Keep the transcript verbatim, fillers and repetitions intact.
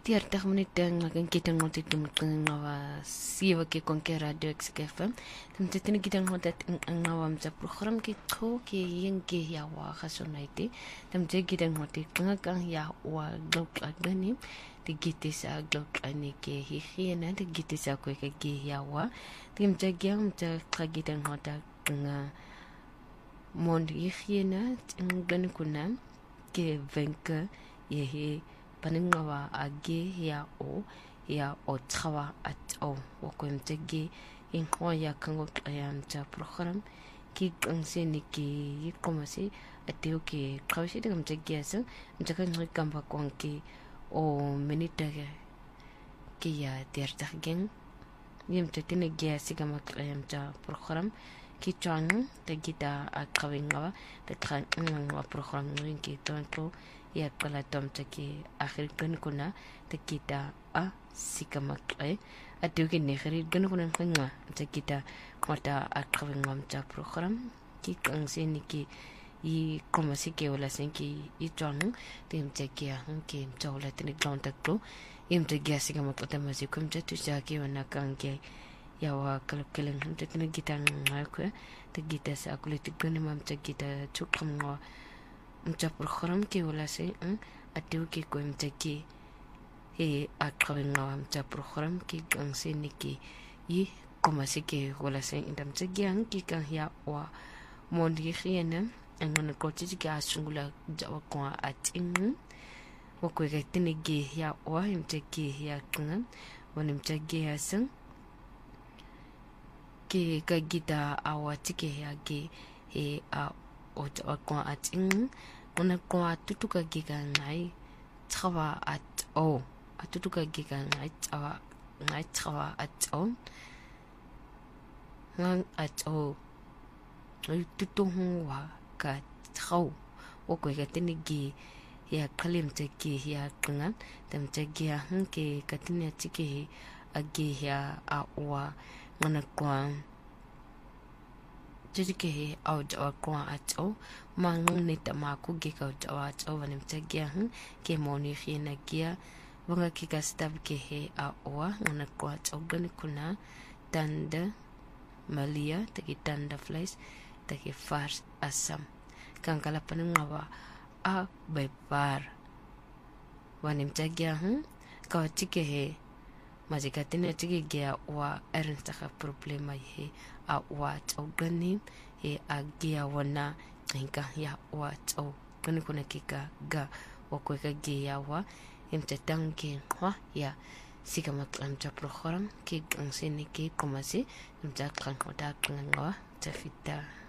thirty minute ngakan kita ngotit ngawa siwa ke konke radio X K F M temtetini kita ngotit ngawa mca program ki to ke yen ke ya wa khasonaiti temte kita ngotit ngakan ya wa glok agani de gite sa glok ani ke hihiena de gite sa ko ke ge ya wa temte gyam mca kita ngota nga mon hihiena ngani kuna ke venka ye paningawa age ya o ya o tsawa at o wakwemtege inho ya kango ayam cha program ki kangseni ki yikomasi ateo ki kawshi de kamtege asa mtaka ngi kamba kwanki o minita ki ya terta gen yimte tine ge sigama ayam cha program ki chang te gita akawingawa te kan ngwa program ngi tonto ya kala tom taki akhir kan kuna takita a sikamakre atu ki nekhri kan kuna khanga takita mata akawin ngamcha program ki kangse ki i komasi ke wala senki i chang tem takia hanke chawla tini ground takto im tagia sikamakre tamasi kum chatu jaki wana kanke yawa kalkelang tini kita ngakwe takita sa akulitik kan mam takita chukam ngwa mca program ke wala se ateu ke ko mca ke e akawin ngawa mca program ke gangse ni ke i komasi ke wala se indam mca gyang ke kan ya wa mondi khiena angona ko ti ke asungula jawa ko ating wa ko ke tini ge ya wa mca ke ya kan woni mca ge asan ke ka gita awati ke ya ge e a o ko ating ona ko atutuka giga ngai tsawa at o atutuka giga ngai tsawa ngai tsawa at o ngang at o tutung wa ka tsau o ko ga tinigi ya kalim te ki ya kunga tam te gi han ke katinya tiki agi ya a wa ngana kwa jadi ke au jawa kwa ato mang ni tamaku ge ka jawa ato vanim tagia ke moni khina gia wanga ki ka stab ke he a oa ngana kwa ato gani kuna tanda malia tagi tanda flies tagi fars asam kan kala panungawa a bebar vanim tagia ka tike he majika tine tiki gia wa erin taka problema he a wa tau gani he a gia wana inka ya wa tau gani kuna kika ga wakweka gia wa imte tangi wa ya sika maklamcha program ki gangsini ki komasi imte aklan kota kangawa tafita